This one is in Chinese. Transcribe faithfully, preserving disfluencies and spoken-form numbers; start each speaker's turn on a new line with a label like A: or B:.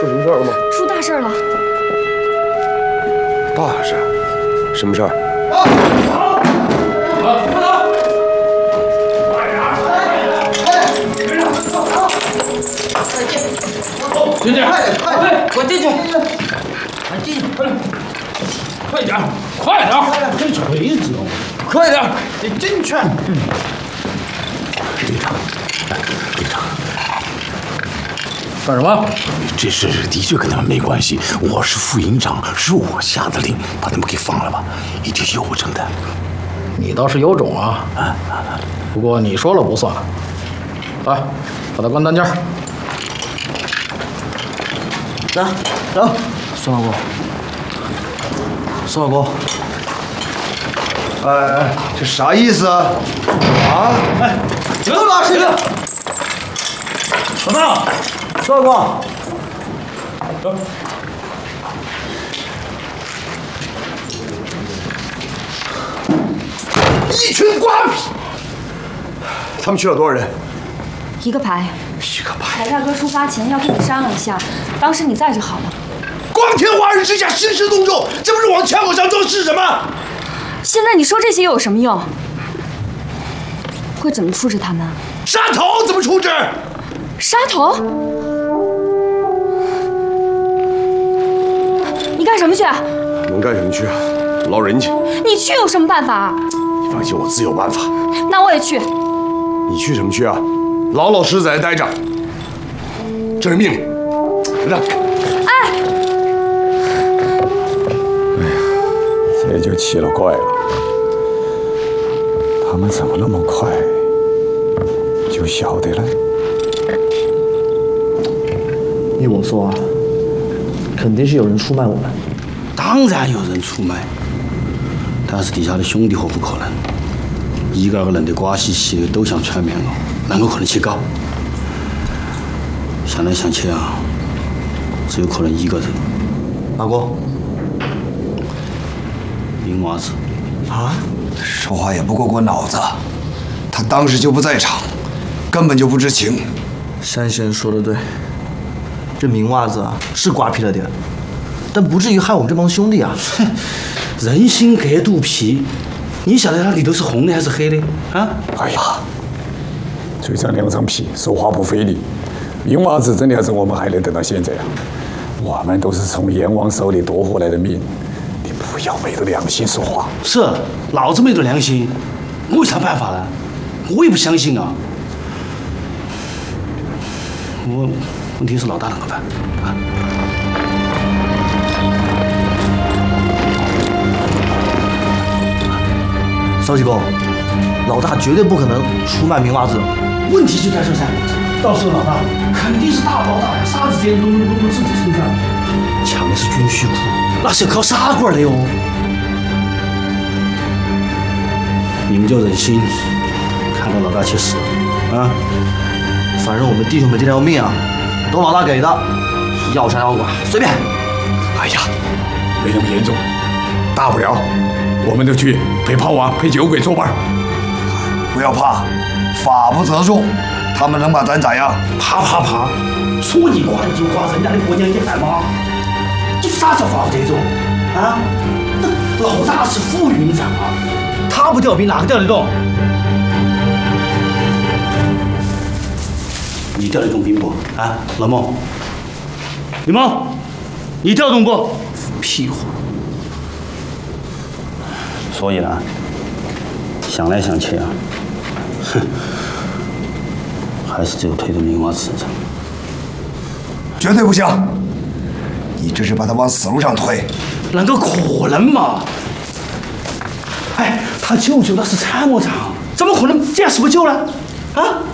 A: 出什么事儿了吗？
B: 出大事了！
A: 大事？什么事儿？
C: 啊！好，快走！快点！哎，别让他走！快进！进去！快点！快点！我进去！快进去！快点！快点！快点！这锤子！快点！你进去！
D: 队长，队长。
C: 干什么？
D: 这事的确跟他们没关系。我是副营长，是我下的令把他们给放了吧，一定是有证的。
C: 你倒是有种啊！啊，不过你说了不算。来，把他关单间。
E: 来，走，孙老公，孙老公。
F: 哎哎，这啥意思啊？啊！
C: 哎，
E: 都老实点。
C: 老大。
E: 孙老公，
C: 走。
F: 一群瓜皮！他们去了多少人？
B: 一个排。
F: 一个排。
B: 白大哥出发前要跟你商量一下，当时你在就好了。
F: 光天化日之下兴师动众，这不是往枪口上撞是什么？
B: 现在你说这些又有什么用？会怎么处置他们？
F: 杀头怎么处置？
B: 杀头？ 你干什么去？
A: 能干什么去啊？捞人去。
B: 你去有什么办法？
A: 你放心，我自有办法。
B: 那我也去。
A: 你去什么去啊？老老实实在这待着。这是命令，让开。
B: 哎！
G: 哎呀，这就奇了怪了，他们怎么那么快就晓得了？
E: 依我说啊。 肯定是有人出卖我们，
H: 当然有人出卖，但是底下的兄弟伙不可能，一个个认得瓜兮兮的都想穿棉袄，哪个可能去搞？想来想去啊，只有可能一个人。
E: 老公，
H: 明娃子
F: 啊，说话也不过过脑子，他当时就不在场，根本就不知情。
E: 山先生说的对。 这明袜子啊是瓜皮了点，但不至于害我们这帮兄弟啊！
H: 哼，人心隔肚皮，你晓得它里头是红的还是黑的啊？
G: 哎呀，嘴上两张皮，说话不费力。明娃子真的要是我们还能等到现在啊？我们都是从阎王手里夺回来的命，你不要昧着良心说话。
H: 是，老子昧着良心，我有啥办法呢？我也不相信啊。我。 问题是老大怎么办啊？
E: 少济公，老大绝对不可能出卖明娃子。
H: 问题就在这噻，到时候老大肯定是大包大揽，啥子钱都拢到自己身上。抢的是军需库，那是要靠沙棍的哟。你们就忍心看到老大去死啊？
E: 反正我们弟兄们这条命啊！ 都老大给的，要杀要剐随便。
G: 哎呀，没那么严重，大不了我们就去陪炮王、陪酒鬼作伴。
F: 不要怕，法不责众，他们能把咱咋样？
H: 啪啪啪！说你挂你就挂，人家的国娘也干吗？你啥叫法不责众啊？老大是副营长啊，他不调兵哪个调得动？ 你调得动兵不？啊，老孟，李梦，你调动不？屁话！所以呢，想来想去啊，哼，还是只有推到明娃子身上。
F: 绝对不行！你这是把他往死路上推。
H: 啷个可能嘛？哎，他舅舅那是参谋长，怎么可能这样死不救呢？啊？